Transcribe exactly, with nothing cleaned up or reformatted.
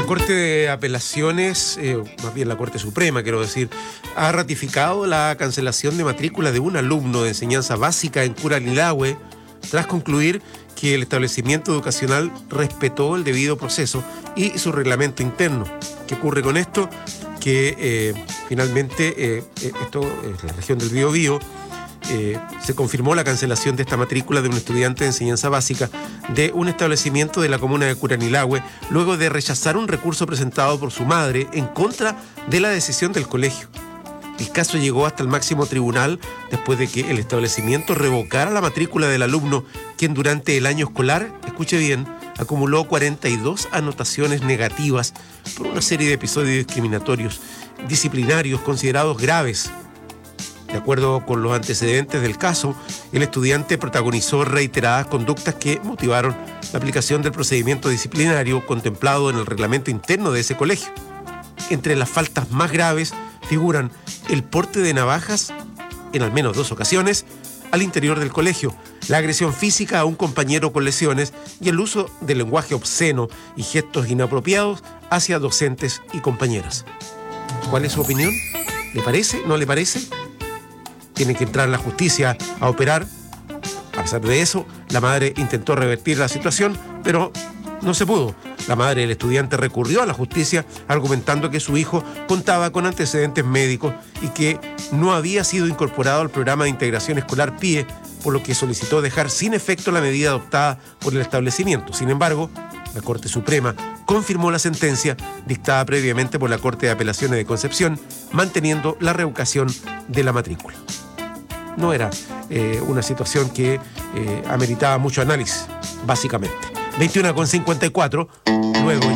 Corte de Apelaciones, eh, más bien la Corte Suprema, quiero decir, ha ratificado la cancelación de matrícula de un alumno de enseñanza básica en Curanilahue tras concluir que el establecimiento educacional respetó el debido proceso y su reglamento interno. ¿Qué ocurre con esto? Que eh, finalmente, eh, esto es la región del Biobío, Eh, se confirmó la cancelación de esta matrícula de un estudiante de enseñanza básica de un establecimiento de la comuna de Curanilahue luego de rechazar un recurso presentado por su madre en contra de la decisión del colegio. El caso llegó hasta el máximo tribunal después de que el establecimiento revocara la matrícula del alumno, quien durante el año escolar, escuche bien, acumuló cuarenta y dos anotaciones negativas por una serie de episodios discriminatorios, disciplinarios considerados graves. De acuerdo con los antecedentes del caso, el estudiante protagonizó reiteradas conductas que motivaron la aplicación del procedimiento disciplinario contemplado en el reglamento interno de ese colegio. Entre las faltas más graves figuran el porte de navajas, en al menos dos ocasiones, al interior del colegio, la agresión física a un compañero con lesiones y el uso de lenguaje obsceno y gestos inapropiados hacia docentes y compañeras. ¿Cuál es su opinión? ¿Le parece? ¿No le parece? Tiene que entrar la justicia a operar. A pesar de eso, la madre intentó revertir la situación, pero no se pudo. La madre del estudiante recurrió a la justicia argumentando que su hijo contaba con antecedentes médicos y que no había sido incorporado al programa de integración escolar P I E, por lo que solicitó dejar sin efecto la medida adoptada por el establecimiento. Sin embargo, la Corte Suprema confirmó la sentencia dictada previamente por la Corte de Apelaciones de Concepción, manteniendo la revocación de la matrícula. No era eh, una situación que eh, ameritaba mucho análisis, básicamente. veintiuna con cincuenta y cuatro, luego